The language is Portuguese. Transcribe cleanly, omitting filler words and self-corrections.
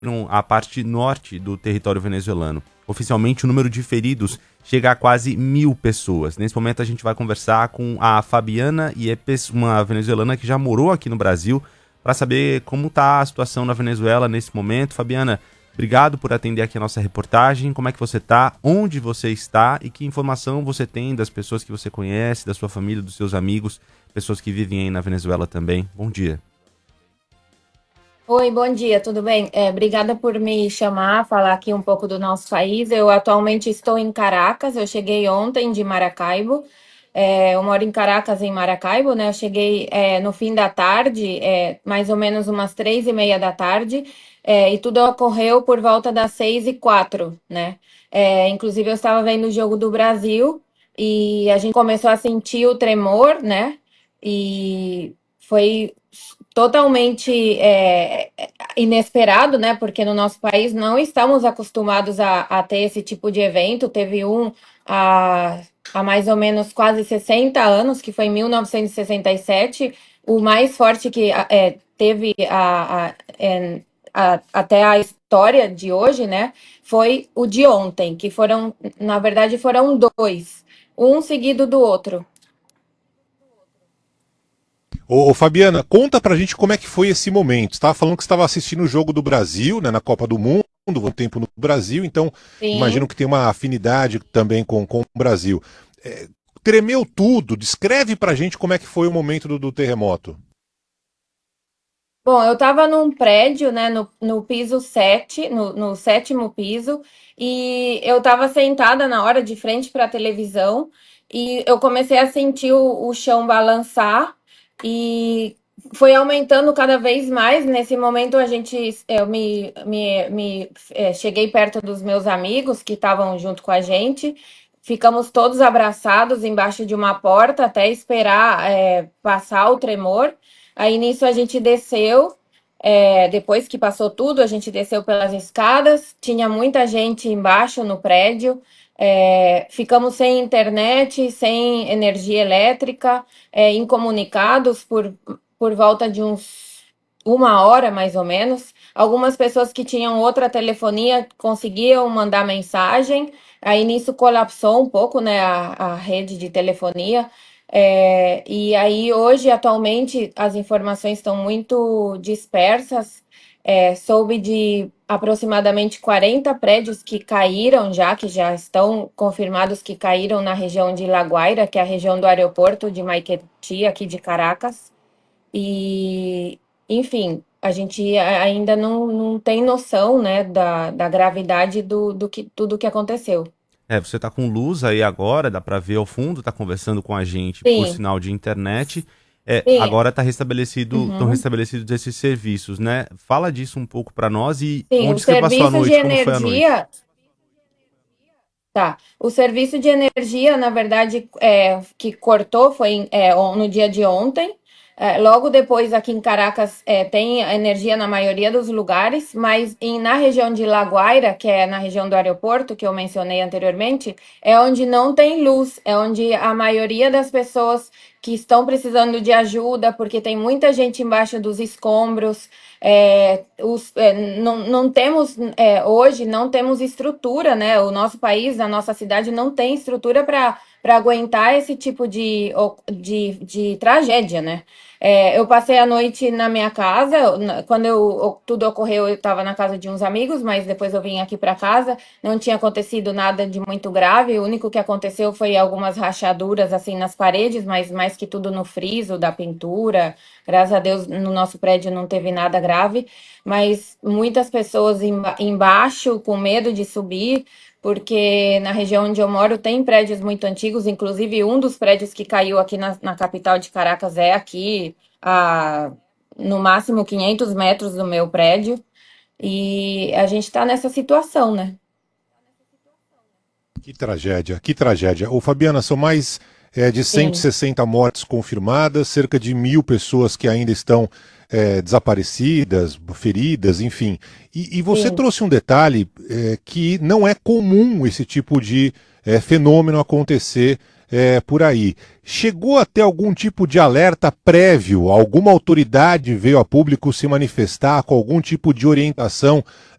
a parte norte do território venezuelano. Oficialmente, o número de feridos chega a quase 1.000 pessoas. Nesse momento, a gente vai conversar com a Fabiana Yepes, uma venezuelana que já morou aqui no Brasil, para saber como está a situação na Venezuela nesse momento. Fabiana, obrigado por atender aqui a nossa reportagem. Como é que você está? Onde você está? E que informação você tem das pessoas que você conhece, da sua família, dos seus amigos, pessoas que vivem aí na Venezuela também? Bom dia. Oi, bom dia, tudo bem? Obrigada por me chamar, falar aqui um pouco do nosso país. Eu atualmente estou em Caracas, eu cheguei ontem de Maracaibo. Eu moro em Caracas, em Maracaibo, né? Eu cheguei no fim da tarde, mais ou menos umas 3:30 da tarde, e tudo ocorreu por volta das 6:04, né? Inclusive, eu estava vendo o jogo do Brasil e a gente começou a sentir o tremor, né? E foi totalmente inesperado, né? Porque no nosso país não estamos acostumados a ter esse tipo de evento. Teve um há, há mais ou menos quase 60 anos, que foi em 1967, o mais forte que teve até a história de hoje, né? Foi o de ontem, que foram, na verdade, foram dois, um seguido do outro. Ô, Fabiana, conta pra gente como é que foi esse momento. Você estava falando que estava assistindo o jogo do Brasil, né, na Copa do Mundo, um tempo no Brasil, então imagino Sim. que tem uma afinidade também com o Brasil. Tremeu tudo, descreve pra gente como é que foi o momento do terremoto. Bom, eu estava num prédio, né, no piso 7, no sétimo piso, e eu estava sentada na hora de frente para a televisão, e eu comecei a sentir o chão balançar, e foi aumentando cada vez mais. Nesse momento, cheguei perto dos meus amigos que estavam junto com a gente, ficamos todos abraçados embaixo de uma porta até esperar, passar o tremor. Aí nisso a gente desceu, depois que passou tudo, a gente desceu pelas escadas, tinha muita gente embaixo no prédio, ficamos sem internet, sem energia elétrica, incomunicados por volta de uns 1 hora mais ou menos. Algumas pessoas que tinham outra telefonia conseguiam mandar mensagem, aí nisso colapsou um pouco, né, a rede de telefonia. E aí, hoje, atualmente, as informações estão muito dispersas. Soube de aproximadamente 40 prédios que caíram já, que já estão confirmados que caíram na região de La Guaira, que é a região do aeroporto de Maiquetía, aqui de Caracas. E, enfim, a gente ainda não tem noção, né, da gravidade do que tudo que aconteceu. Você tá com luz aí agora, dá pra ver ao fundo, tá conversando com a gente por Sim, sinal de internet. sim. Agora estão Uhum. restabelecidos esses serviços, né? Fala disso um pouco pra nós e Sim, o onde que você passou a serviço de noite, como foi a noite? energia, tá. O serviço de energia, na verdade, que cortou foi no dia de ontem. Logo depois, aqui em Caracas, tem energia na maioria dos lugares, mas na região de La Guaira, que é na região do aeroporto, que eu mencionei anteriormente, é onde não tem luz, é onde a maioria das pessoas que estão precisando de ajuda, porque tem muita gente embaixo dos escombros. Não temos, hoje, não temos estrutura, né? O nosso país, a nossa cidade não tem estrutura para aguentar esse tipo de tragédia, né? Eu passei a noite na minha casa. Quando tudo ocorreu, eu estava na casa de uns amigos, mas depois eu vim aqui para casa. Não tinha acontecido nada de muito grave. O único que aconteceu foi algumas rachaduras assim nas paredes, mas mais que tudo no friso da pintura. Graças a Deus, no nosso prédio não teve nada grave, mas muitas pessoas embaixo com medo de subir, porque na região onde eu moro tem prédios muito antigos. Inclusive um dos prédios que caiu aqui na capital de Caracas é aqui, a, no máximo 500 metros do meu prédio, e a gente está nessa situação, né? Que tragédia, que tragédia. Ô, Fabiana, são mais de Sim, 160 mortes confirmadas, cerca de 1.000 pessoas que ainda estão desaparecidas, feridas, enfim. E você sim. trouxe um detalhe que não é comum esse tipo de fenômeno acontecer por aí. Chegou a ter algum tipo de alerta prévio? Alguma autoridade veio a público se manifestar com algum tipo de orientação